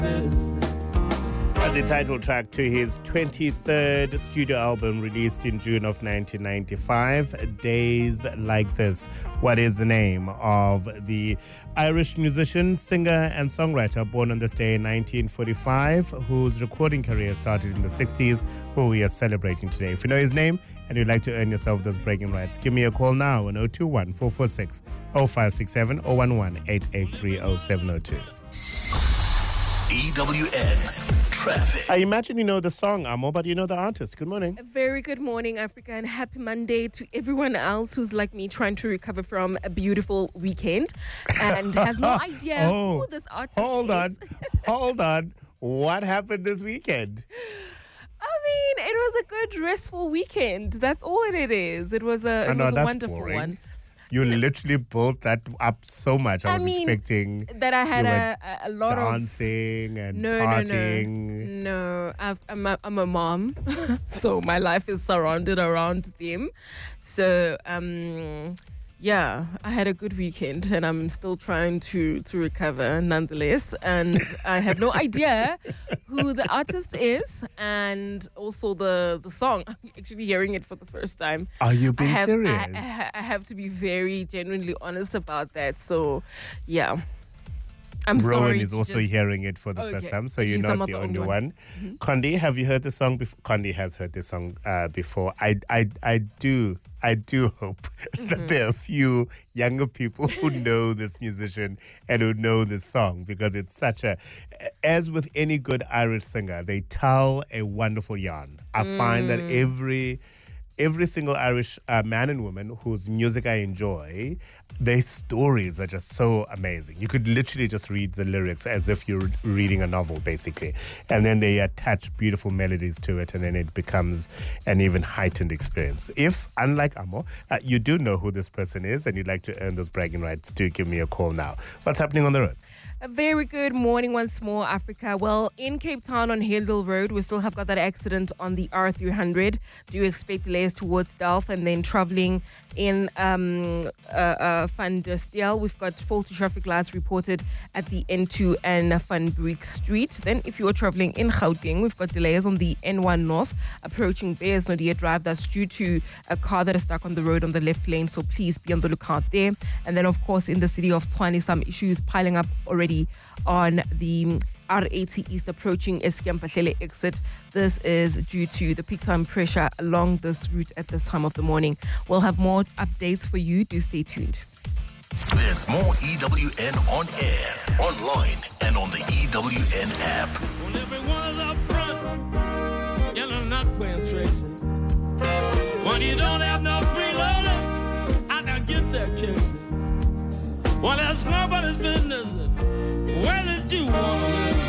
this. The title track to his 23rd studio album released in June of 1995, Days Like This. What is the name of the Irish musician, singer and songwriter born on this day in 1945, whose recording career started in the 60s, who we are celebrating today? If you know his name and you'd like to earn yourself those bragging rights, give me a call now on 021 446 0567 or 11 883 0702. EWN Traffic. I imagine you know the song, Amo, but you know the artist. Good morning. A very good morning, Africa, and happy Monday to everyone else who's like me trying to recover from a beautiful weekend and has no idea who this artist is. Hold on. What happened this weekend? I mean, it was a good, restful weekend. That's all it is. It was a wonderful boring. one. You literally built that up so much. I was expecting that I had a lot dancing and partying. No, I'm a mom, so my life is surrounded around them. So yeah, I had a good weekend, and I'm still trying to recover nonetheless. And I have no idea who the artist is, and also the song. I'm actually hearing it for the first time. Are you being serious? I have to be very genuinely honest about that. So, yeah. I'm Rowan sorry. is also hearing it for the first time, so you're not the only one. Mm-hmm. Condi, have you heard the song before? Condi has heard this song before. I do hope that there are a few younger people who know this musician and who know this song, because it's such a, as with any good Irish singer, they tell a wonderful yarn. I find that every single Irish man and woman whose music I enjoy, their stories are just so amazing. You could literally just read the lyrics as if you're reading a novel, basically. And then they attach beautiful melodies to it, and then it becomes an even heightened experience. If, unlike Amo, you do know who this person is and you'd like to earn those bragging rights, do give me a call now. What's happening on the roads? A very good morning once more, Africa. Well, in Cape Town on Hillville Road, we still have got that accident on the R300. Do expect delays towards Delft, and then traveling in Van der Stijl, we've got faulty traffic lights reported at the N2 and Van Briek Street. Then if you are traveling in Gauteng, we've got delays on the N1 North approaching Bears Nodia Drive. That's due to a car that is stuck on the road on the left lane, so please be on the lookout there. And then, of course, in the city of Tshwane, some issues piling up already on the R80 East approaching Esquiampahlele exit. This is due to the peak time pressure along this route at this time of the morning. We'll have more updates for you. Do stay tuned. There's more EWN on air, online, and on the EWN app. When everyone is up front, yelling, not playing Tracy. When you don't have no freeloaders, I can get that kissing. Well, that's nobody's business. Where did you want to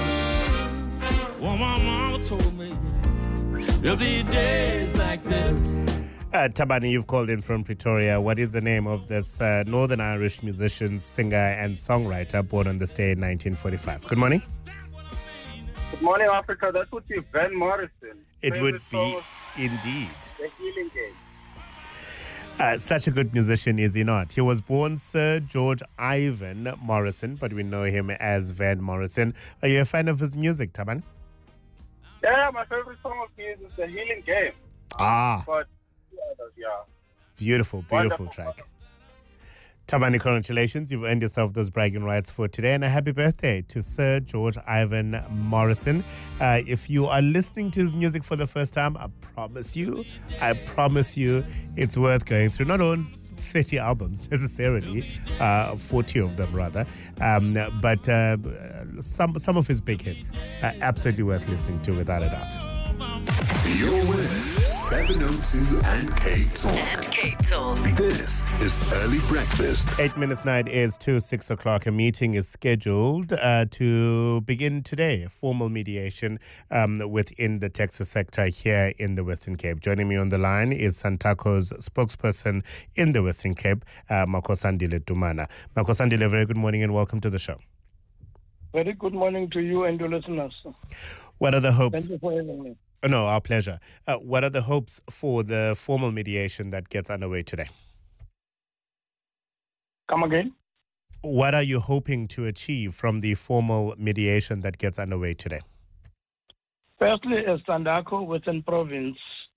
live? Well, my mama told me there'll be days like this. Tabani, you've called in from Pretoria. What is the name of this Northern Irish musician, singer, and songwriter born on this day in 1945? Good morning. Good morning, Africa. That would be Van Morrison. It would be indeed. The Healing Game. Such a good musician, is he not? He was born Sir George Ivan Morrison, but we know him as Van Morrison. Are you a fan of his music, Taban? Yeah, my favorite song of his is The Healing Game. But yeah. Beautiful Wonderful. track. Tabani, congratulations. You've earned yourself those bragging rights for today, and a happy birthday to Sir George Ivan Morrison. If you are listening to his music for the first time, I promise you, it's worth going through. Not on 30 albums necessarily, 40 of them rather, but some of his big hits are absolutely worth listening to without a doubt. You're with 702 and Cape Talk. This is Early Breakfast. 8 minutes now, it is to 6 o'clock. A meeting is scheduled to begin today, a formal mediation within the taxi sector here in the Western Cape. Joining me on the line is Santaco's spokesperson in the Western Cape, Makosandile Dumana. Makosandile, very good morning and welcome to the show. Very good morning to you and your listeners. What are the hopes? Thank you for having me. No, our pleasure. What are the hopes for the formal mediation that gets underway today? Come again? What are you hoping to achieve from the formal mediation that gets underway today? Firstly, SANDACO Western Province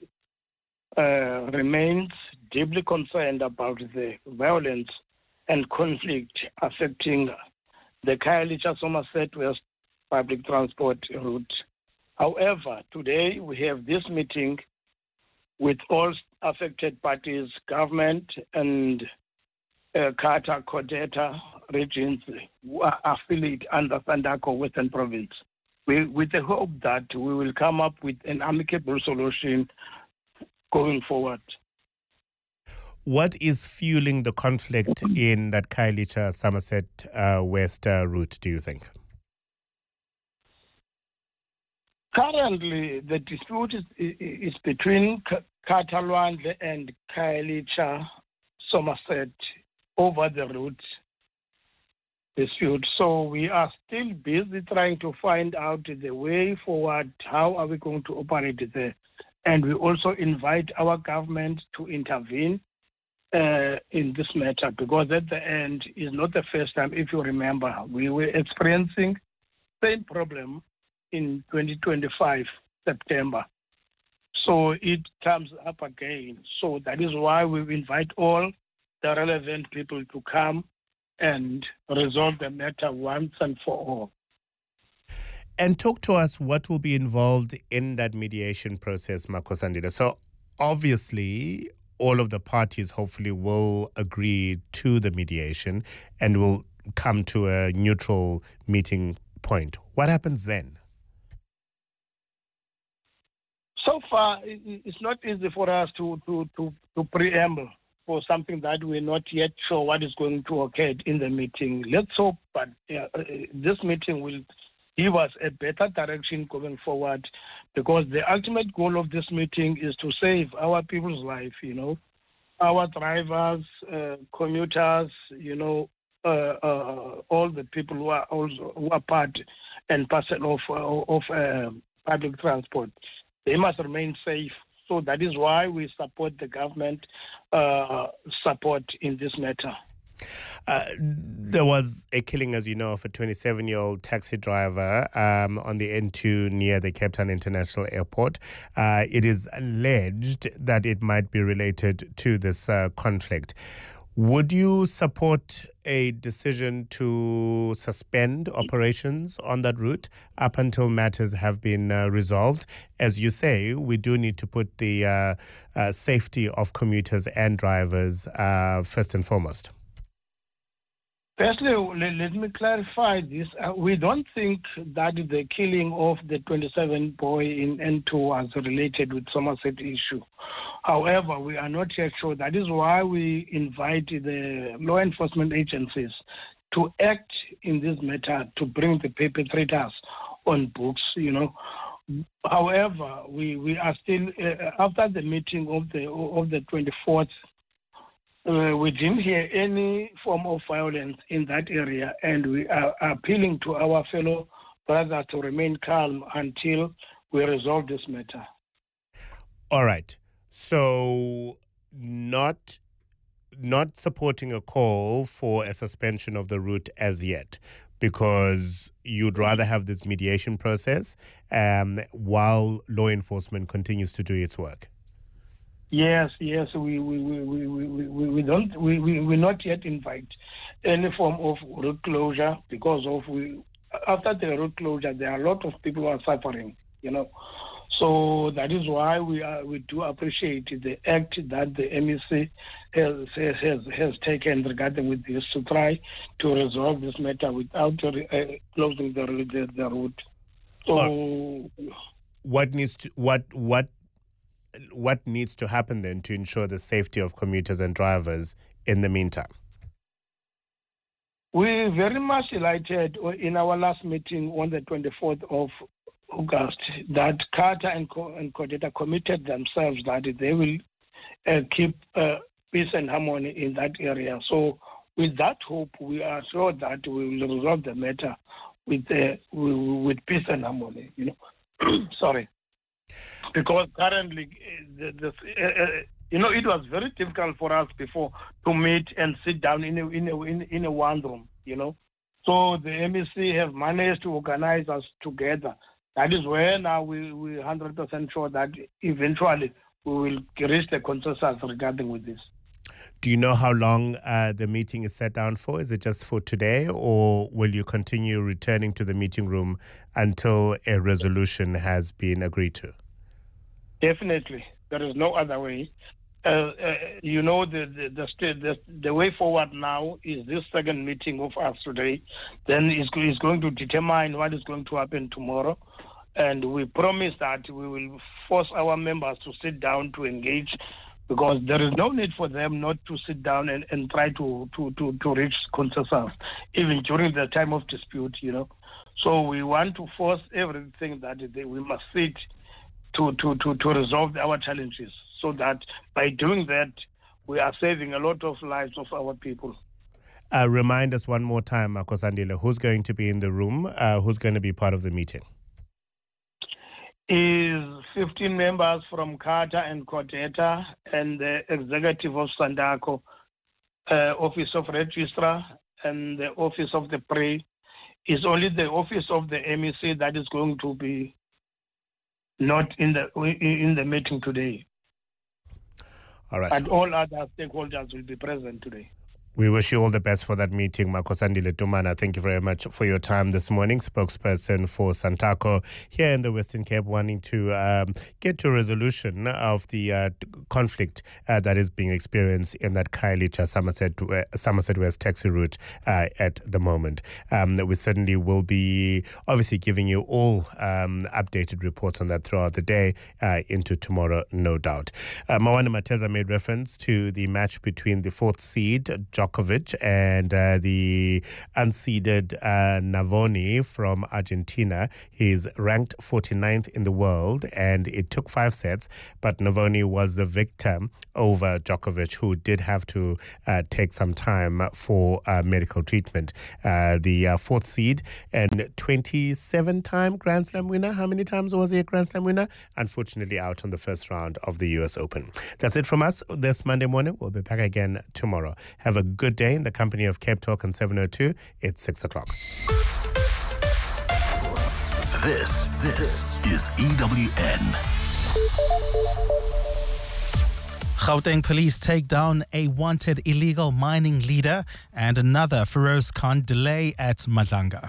remains deeply concerned about the violence and conflict affecting the Khayelitsha-Somerset West public transport route. However, today we have this meeting with all affected parties, government and Carter, Codeta regions who are affiliated under SANDACO Western Province, with the hope that we will come up with an amicable solution going forward. What is fueling the conflict in that Khayelitsha-Somerset West route, do you think? Currently, the dispute is between Katalwandle and Khayelitsha-Somerset over the route dispute. So we are still busy trying to find out the way forward. How are we going to operate there? And we also invite our government to intervene in this matter, because at the end is not the first time. If you remember, we were experiencing the same problem in 2025 September. So it comes up again. So that is why we invite all the relevant people to come and resolve the matter once and for all. And talk to us what will be involved in that mediation process, Makosandile. So obviously, all of the parties hopefully will agree to the mediation and will come to a neutral meeting point. What happens then? So far, it's not easy for us to preamble for something that we're not yet sure what is going to occur in the meeting. Let's hope that this meeting will give us a better direction going forward, because the ultimate goal of this meeting is to save our people's life, our drivers, commuters, all the people who are part and parcel of public transport. They must remain safe. So that is why we support the government support in this matter. There was a killing, as you know, of a 27-year-old taxi driver on the N2 near the Cape Town International Airport. It is alleged that it might be related to this conflict. Would you support a decision to suspend operations on that route up until matters have been resolved? As you say, we do need to put the safety of commuters and drivers first and foremost. Firstly, let me clarify this. We don't think that the killing of the 27 boy in N2 was related with Somerset issue. However, we are not yet sure. That is why we invite the law enforcement agencies to act in this matter to bring the perpetrators on books, However, we are still, after the meeting of the 24th, we didn't hear any form of violence in that area, and we are appealing to our fellow brothers to remain calm until we resolve this matter. All right. So not supporting a call for a suspension of the route as yet, because you'd rather have this mediation process while law enforcement continues to do its work. Yes, we not yet invite any form of road closure, because after the road closure there are a lot of people who are suffering, So that is why we do appreciate the act that the MEC has taken regarding with this, to try to resolve this matter without closing the route. So what needs to happen then to ensure the safety of commuters and drivers in the meantime? We very much delighted in our last meeting on the 24th of August that Carter and Codeta committed themselves that they will keep peace and harmony in that area. So with that hope, we are sure that we will resolve the matter with peace and harmony, Sorry. Because currently, it was very difficult for us before to meet and sit down in a one room. So the MEC have managed to organize us together. That is where now we're 100% sure that eventually we will reach the consensus regarding with this. Do you know how long the meeting is set down for? Is it just for today, or will you continue returning to the meeting room until a resolution has been agreed to? Definitely. There is no other way. The way forward now is this second meeting of us today. Then is going to determine what is going to happen tomorrow. And we promise that we will force our members to sit down to engage, because there is no need for them not to sit down and try to reach consensus, even during the time of dispute, So we want to force everything that we must sit to resolve our challenges, so that by doing that, we are saving a lot of lives of our people. Remind us one more time, Makosandile, who's going to be in the room, who's going to be part of the meeting? Is 15 members from Carter and Cordeta and the executive of Santaco, Office of Registrar and the Office of the Prey. Is only the Office of the MEC that is going to be not in the meeting today. All right. But all other stakeholders will be present today. We wish you all the best for that meeting, Makosandile Tumana. Thank you very much for your time this morning. Spokesperson for Santaco here in the Western Cape, wanting to get to a resolution of the conflict that is being experienced in that Khayelitsha Somerset West taxi route at the moment. We certainly will be obviously giving you all updated reports on that throughout the day into tomorrow, no doubt. Mawana Mateza made reference to the match between the fourth seed, Djokovic, and the unseeded Navoni from Argentina. He's ranked 49th in the world, and it took 5 sets, but Navoni was the victor over Djokovic, who did have to take some time for medical treatment. The fourth seed and 27-time Grand Slam winner. How many times was he a Grand Slam winner? Unfortunately out on the first round of the US Open. That's it from us this Monday morning. We'll be back again tomorrow. Have a good day in the company of Cape Talk on 702. It's 6 o'clock. This is EWN. Gauteng police take down a wanted illegal mining leader, and another Feroz Khan delay at Madlanga.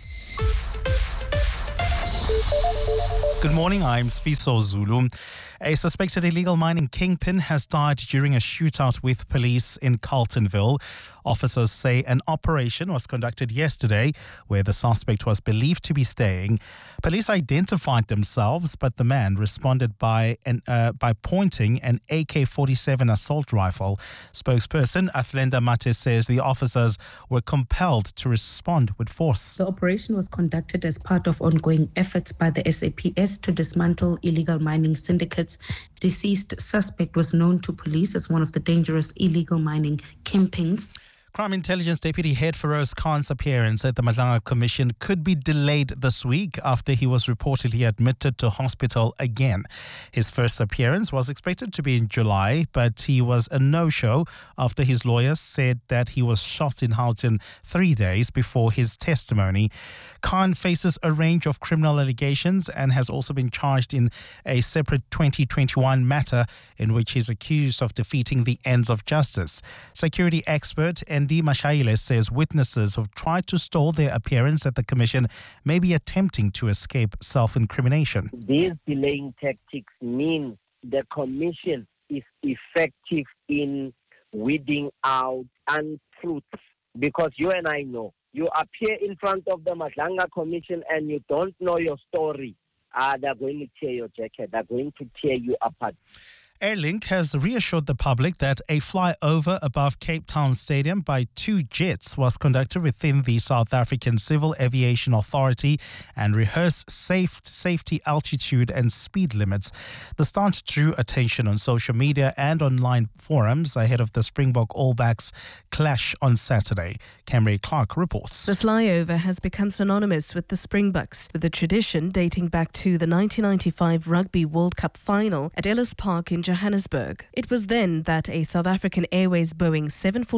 Good morning, I'm Sfiso Zulu. A suspected illegal mining kingpin has died during a shootout with police in Carltonville. Officers say an operation was conducted yesterday where the suspect was believed to be staying. Police identified themselves, but the man responded by pointing an AK-47 assault rifle. Spokesperson Athlenda Mate says the officers were compelled to respond with force. The operation was conducted as part of ongoing efforts by the SAPS to dismantle illegal mining syndicates. Deceased suspect was known to police as one of the dangerous illegal mining kingpins. Crime Intelligence Deputy Head Feroz Khan's appearance at the Madlanga Commission could be delayed this week after he was reportedly admitted to hospital again. His first appearance was expected to be in July, but he was a no-show after his lawyers said that he was shot in Houghton 3 days before his testimony. Khan faces a range of criminal allegations and has also been charged in a separate 2021 matter in which he's accused of defeating the ends of justice. Security expert Andy Mashaile says witnesses who've tried to stall their appearance at the commission may be attempting to escape self-incrimination. These delaying tactics mean the commission is effective in weeding out untruths, because you and I know, you appear in front of the Madlanga Commission and you don't know your story. They're going to tear your jacket. They're going to tear you apart. Airlink has reassured the public that a flyover above Cape Town Stadium by 2 jets was conducted within the South African Civil Aviation Authority and rehearsed safety, altitude and speed limits. The stunt drew attention on social media and online forums ahead of the Springbok All Blacks clash on Saturday. Camry Clark reports. The flyover has become synonymous with the Springboks, with the tradition dating back to the 1995 Rugby World Cup final at Ellis Park in Johannesburg. It was then that a South African Airways Boeing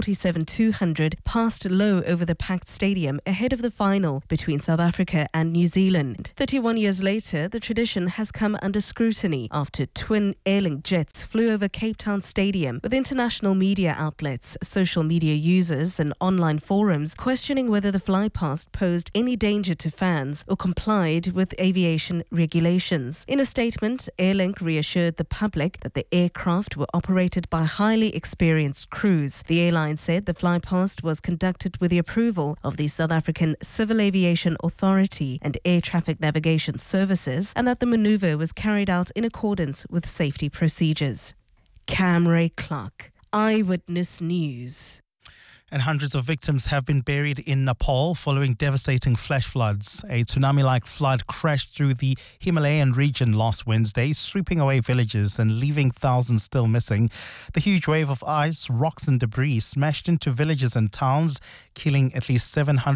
747-200 passed low over the packed stadium ahead of the final between South Africa and New Zealand. 31 years later, the tradition has come under scrutiny after twin Airlink jets flew over Cape Town Stadium, with international media outlets, social media users and online forums questioning whether the flypast posed any danger to fans or complied with aviation regulations. In a statement, Airlink reassured the public that the aircraft were operated by highly experienced crews. The airline said the flypast was conducted with the approval of the South African Civil Aviation Authority and Air Traffic Navigation Services, and that the manoeuvre was carried out in accordance with safety procedures. Cam Ray Clark, Eyewitness News. And hundreds of victims have been buried in Nepal following devastating flash floods. A tsunami-like flood crashed through the Himalayan region last Wednesday, sweeping away villages and leaving thousands still missing. The huge wave of ice, rocks and debris smashed into villages and towns, killing at least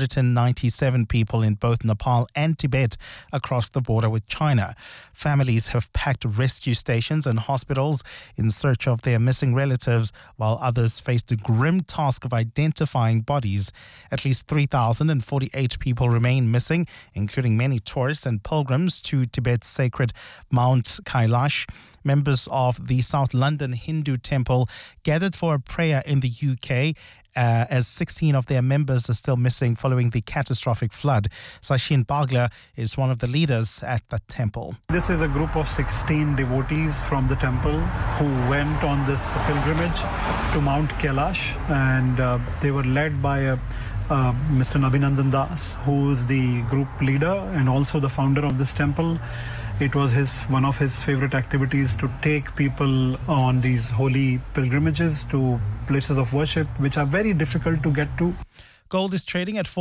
797 people in both Nepal and Tibet across the border with China. Families have packed rescue stations and hospitals in search of their missing relatives, while others faced the grim task of identifying bodies. At least 3,048 people remain missing, including many tourists and pilgrims to Tibet's sacred Mount Kailash. Members of the South London Hindu temple gathered for a prayer in the UK as 16 of their members are still missing following the catastrophic flood. Sachin Bagla is one of the leaders at the temple. This is a group of 16 devotees from the temple who went on this pilgrimage to Mount Kailash, and they were led by Mr. Abhinandan Das, who is the group leader and also the founder of this temple. It was one of his favorite activities to take people on these holy pilgrimages to places of worship, which are very difficult to get to. Gold is trading at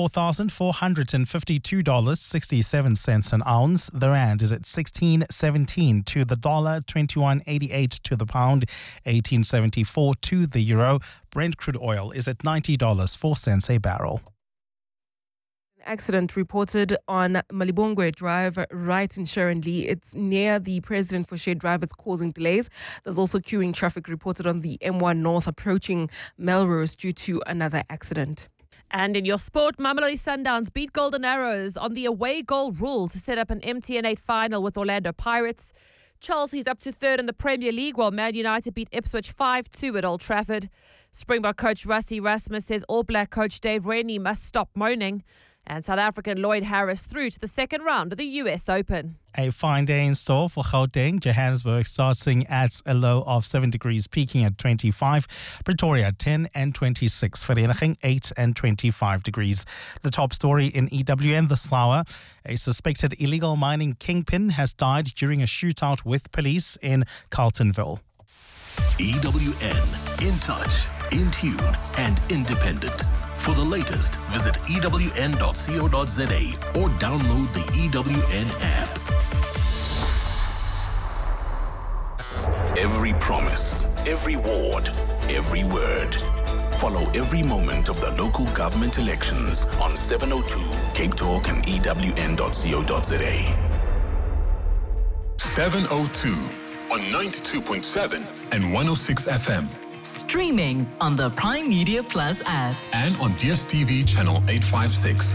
$4,452.67 an ounce. The rand is at 16.17 to the dollar, 21.88 to the pound, 18.74 to the euro. Brent crude oil is at $90.04 a barrel. Accident reported on Malibongwe Drive right in Sharon-Lee. It's near the President for Shared Drive. It's causing delays. There's also queuing traffic reported on the M1 North approaching Melrose due to another accident. And in your sport, Mamelodi Sundowns beat Golden Arrows on the away goal rule to set up an MTN8 final with Orlando Pirates. Chelsea's up to third in the Premier League, while Man United beat Ipswich 5-2 at Old Trafford. Springbok coach Rassie Rasmus says All Black coach Dave Rennie must stop moaning. And South African Lloyd Harris through to the second round of the US Open. A fine day in store for Gauteng. Johannesburg starting at a low of 7 degrees, peaking at 25. Pretoria 10 and 26. Vereeniging 8 and 25 degrees. The top story in EWN this hour. A suspected illegal mining kingpin has died during a shootout with police in Carltonville. EWN, in touch, in tune and independent. For the latest, visit ewn.co.za or download the EWN app. Every promise, every ward, every word. Follow every moment of the local government elections on 702 Cape Talk and ewn.co.za. 702 on 92.7 and 106 FM. Streaming on the Prime Media Plus app. And on DSTV channel 856.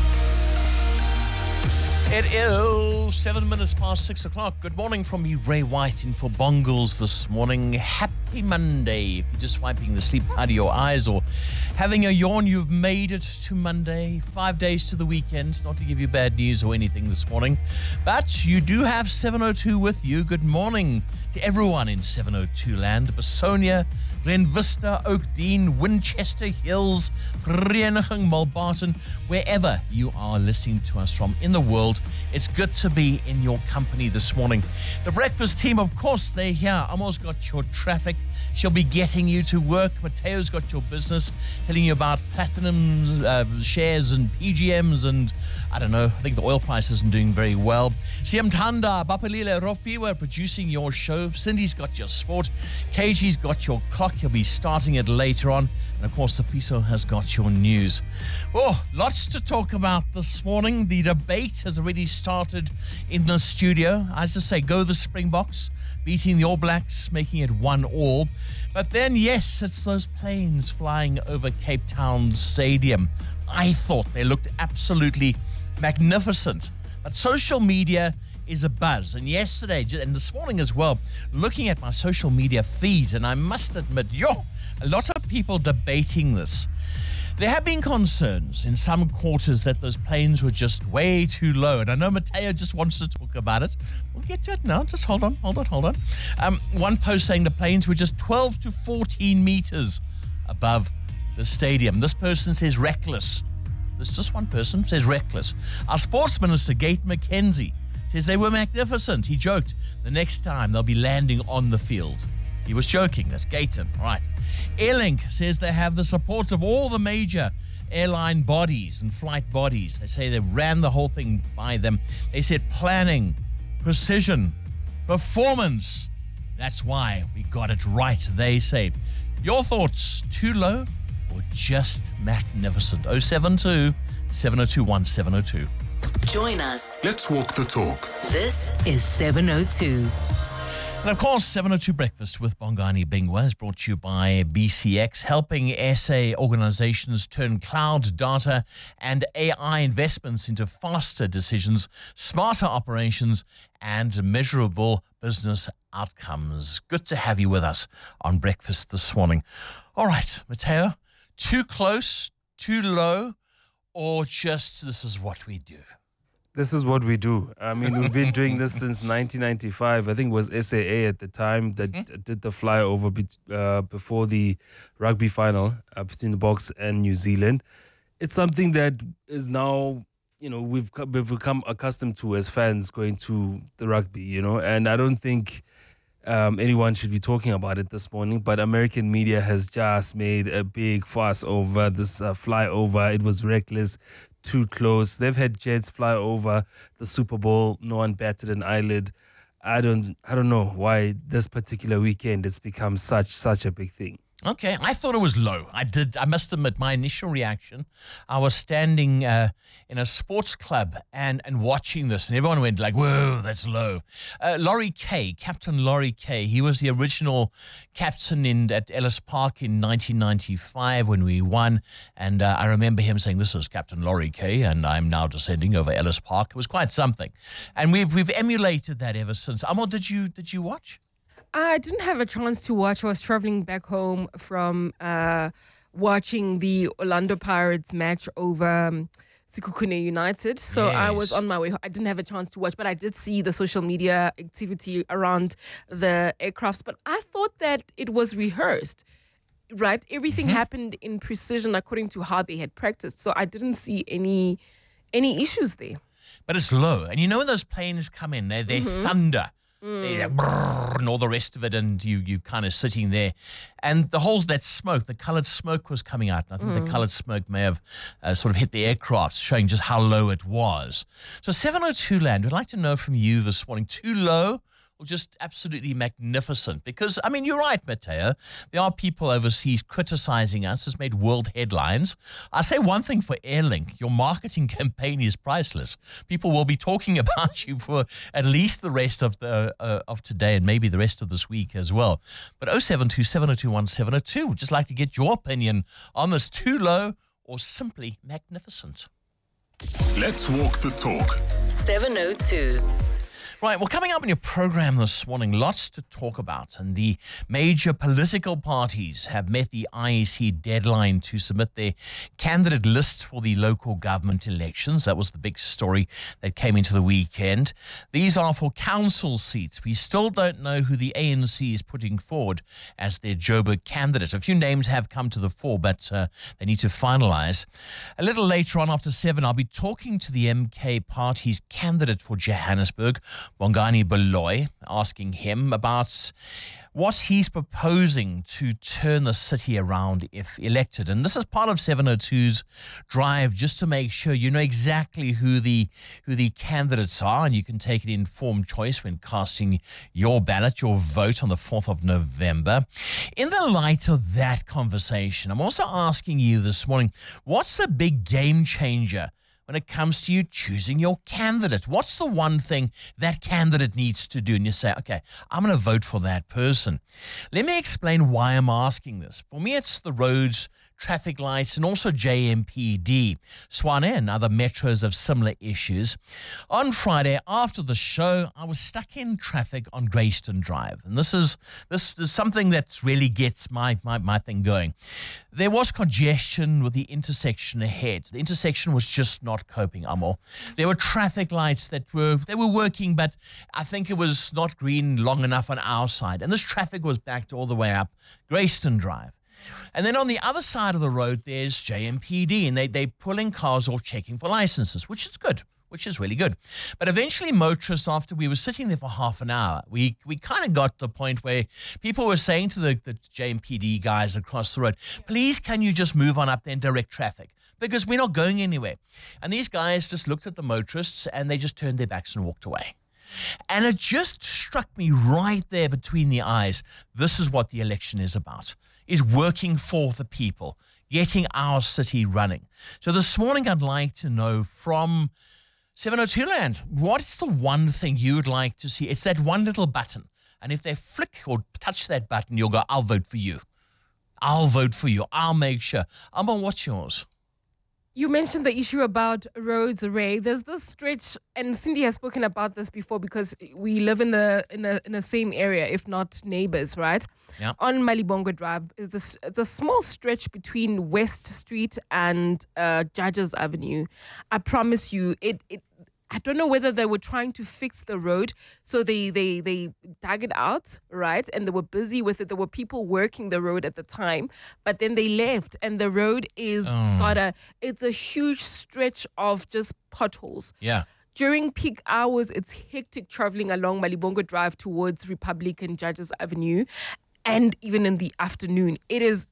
It is 7 minutes past 6 o'clock. Good morning from me, Ray White, in for Bongles this morning. Happy Monday. If you're just wiping the sleep out of your eyes or having a yawn, you've made it to Monday. 5 days to the weekend. Not to give you bad news or anything this morning, but you do have 702 with you. Good morning to everyone in 702 land. Basonia, Glen Vista, Oakdean, Winchester Hills, Vereniging, Malbarton, wherever you are listening to us from in the world. It's good to be in your company this morning. The breakfast team, of course, they're here. Almost got your traffic. She'll be getting you to work. Mateo's got your business, telling you about platinum shares and PGMs and, I don't know, I think the oil price isn't doing very well. Siamtanda, Bapalile, Rofi, we're producing your show. Cindy's got your sport. KG's got your clock. He'll be starting it later on. And, of course, Safiso has got your news. Oh, lots to talk about this morning. The debate has already started in the studio. As I say, go the Springboks. beating the All Blacks, making it 1-1. But then, yes, it's those planes flying over Cape Town Stadium. I thought they looked absolutely magnificent. But social media is abuzz. And yesterday, and this morning as well, looking at my social media feeds, and I must admit, a lot of people debating this. There have been concerns in some quarters that those planes were just way too low. And I know Mateo just wants to talk about it. We'll get to it now. Just hold on. One post saying the planes were just 12 to 14 meters above the stadium. This person says reckless. There's just one person says reckless. Our sports minister, Gate McKenzie, says they were magnificent. He joked the next time they'll be landing on the field. He was joking. That's Gayton. All right. Airlink says they have the support of all the major airline bodies and flight bodies. They say they ran the whole thing by them. They said planning, precision, performance. That's why we got it right, they say. Your thoughts, too low or just magnificent? 072 7021 702. Join us. Let's walk the talk. This is 702. And of course, 702 Breakfast with Bongani Bingwa is brought to you by BCX, helping SA organizations turn cloud data and AI investments into faster decisions, smarter operations, and measurable business outcomes. Good to have you with us on Breakfast this morning. All right, Mateo, too close, too low, or just this is what we do? This is what we do. I mean, we've been doing this since 1995. I think it was SAA at the time that did the flyover before the rugby final between the Boks and New Zealand. It's something that is now, we've become accustomed to as fans going to the rugby, and I don't think anyone should be talking about it this morning, but American media has just made a big fuss over this flyover. It was reckless, too close. They've had jets fly over the Super Bowl. No one batted an eyelid. I don't know why this particular weekend it's become such a big thing. Okay, I thought it was low. I must admit, my initial reaction, I was standing in a sports club and watching this, and everyone went like, whoa, that's low. Captain Laurie Kay, he was the original captain at Ellis Park in 1995 when we won, and I remember him saying, this is Captain Laurie Kay, and I'm now descending over Ellis Park. It was quite something. And we've emulated that ever since. Amo, did you watch? I didn't have a chance to watch. I was traveling back home from watching the Orlando Pirates match over Sekhukhune United. So yes. I was on my way. I didn't have a chance to watch, but I did see the social media activity around the aircrafts. But I thought that it was rehearsed, right? Everything happened in precision according to how they had practiced. So I didn't see any issues there. But it's low. And when those planes come in, they thunder. And all the rest of it, and you kind of sitting there, and that smoke, the coloured smoke was coming out, and I think the coloured smoke may have sort of hit the aircraft, showing just how low it was. So 702 Land, we'd like to know from you this morning, too low or just absolutely magnificent? Because, you're right, Mateo. There are people overseas criticizing us. It's made world headlines. I say one thing for Airlink. Your marketing campaign is priceless. People will be talking about you for at least the rest of today and maybe the rest of this week as well. But 072 7021 702, we'd just like to get your opinion on this, too low or simply magnificent. Let's walk the talk. 702. Right, well, coming up in your program this morning, lots to talk about. And the major political parties have met the IEC deadline to submit their candidate list for the local government elections. That was the big story that came into the weekend. These are for council seats. We still don't know who the ANC is putting forward as their Joburg candidate. A few names have come to the fore, but they need to finalise. A little later on, after 7, I'll be talking to the MK Party's candidate for Johannesburg, Bongani Baloyi, asking him about what he's proposing to turn the city around if elected. And this is part of 702's drive just to make sure you know exactly who the candidates are, and you can take an informed choice when casting your ballot, your vote on the 4th of November. In the light of that conversation, I'm also asking you this morning, what's a big game changer when it comes to you choosing your candidate? What's the one thing that candidate needs to do? And you say, okay, I'm going to vote for that person. Let me explain why I'm asking this. For me, it's the roads, traffic lights, and also JMPD. Swane and other metros have similar issues. On Friday, after the show, I was stuck in traffic on Grayston Drive. And this is something that really gets my thing going. There was congestion with the intersection ahead. The intersection was just not coping, Amo. There were traffic lights that were working, but I think it was not green long enough on our side. And this traffic was backed all the way up Grayston Drive. And then on the other side of the road, there's JMPD, and they're pulling cars off, checking for licenses, which is good, which is really good. But eventually, motorists, after we were sitting there for half an hour, we kind of got to the point where people were saying to the JMPD guys across the road, please, can you just move on up there and direct traffic? Because we're not going anywhere. And these guys just looked at the motorists, and they just turned their backs and walked away. And it just struck me right there between the eyes. This is what the election is about. Is working for the people, getting our city running. So this morning, I'd like to know from 702 Land, what's the one thing you would like to see? It's that one little button. And if they flick or touch that button, you'll go, I'll vote for you. I'll vote for you. I'll make sure. Amba, what's yours? You mentioned the issue about roads, Ray. There's this stretch, and Cindy has spoken about this before because we live in the same area, if not neighbors, right? Yeah. On Malibongo Drive, it's a small stretch between West Street and Judges Avenue. I promise you, I don't know whether they were trying to fix the road, so they dug it out, right? And they were busy with it. There were people working the road at the time, but then they left, and the road is it's a huge stretch of just potholes. Yeah. During peak hours, it's hectic traveling along Malibongo Drive towards Republic and Judges Avenue, and even in the afternoon, it's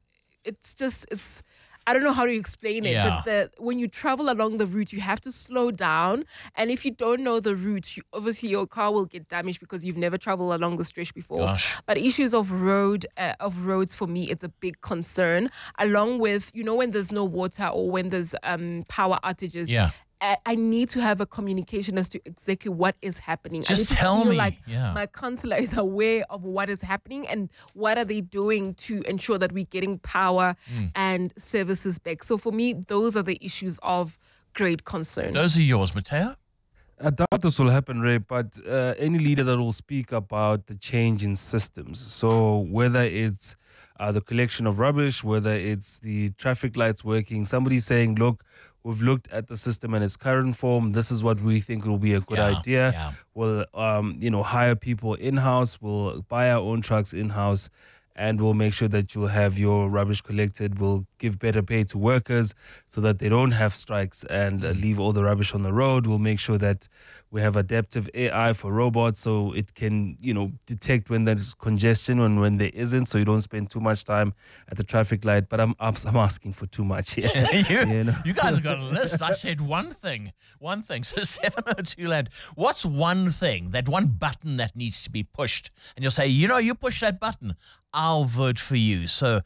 I don't know how to explain it, but when you travel along the route, you have to slow down. And if you don't know the route, obviously your car will get damaged because you've never traveled along the stretch before. Gosh. But issues of roads, for me, it's a big concern. Along with, when there's no water or when there's power outages. Yeah. I need to have a communication as to exactly what is happening. Just I need tell to feel me. like my councillor is aware of what is happening and what are they doing to ensure that we're getting power and services back. So for me, those are the issues of great concern. Those are yours, Mateo. I doubt this will happen, Ray, but any leader that will speak about the change in systems, so whether it's the collection of rubbish, whether it's the traffic lights working, somebody saying, look, we've looked at the system in its current form. This is what we think will be a good idea. Yeah. We'll, hire people in-house. We'll buy our own trucks in-house. And we'll make sure that you'll have your rubbish collected. We'll give better pay to workers so that they don't have strikes and leave all the rubbish on the road. We'll make sure that we have adaptive AI for robots so it can, detect when there's congestion and when there isn't, so you don't spend too much time at the traffic light. But I'm asking for too much here. You guys have got a list. I said one thing. So 702 Land, what's one thing, that one button that needs to be pushed? And you'll say, you push that button, I'll vote for you. So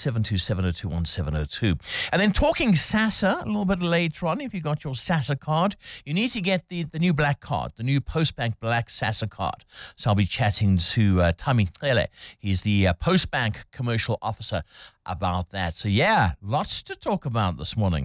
0727021702. And then talking SASSA, a little bit later on, if you got your SASSA card, you need to get the new black card, the new Postbank Black SASSA card. So I'll be chatting to Tami Tele. He's the Postbank Commercial Officer about that. So lots to talk about this morning.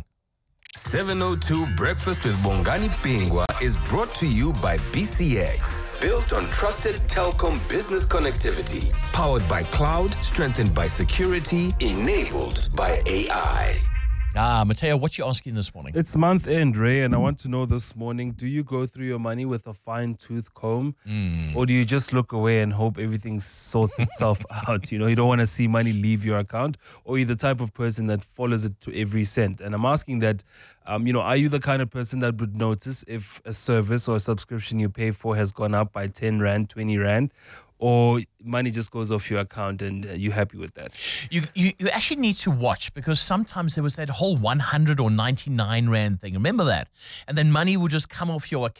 702 Breakfast with Bongani Pingwa is brought to you by BCX. Built on trusted telecom business connectivity. Powered by cloud, strengthened by security, enabled by AI. Mateo, what you asking this morning? It's month end, Ray, and I want to know this morning, do you go through your money with a fine-tooth comb? Or do you just look away and hope everything sorts itself out? You don't want to see money leave your account, or you're the type of person that follows it to every cent. And I'm asking that, are you the kind of person that would notice if a service or a subscription you pay for has gone up by 10 Rand, 20 Rand, or money just goes off your account and you're happy with that? You actually need to watch, because sometimes there was that whole 100 or 99 Rand thing. Remember that? And then money would just come off your account.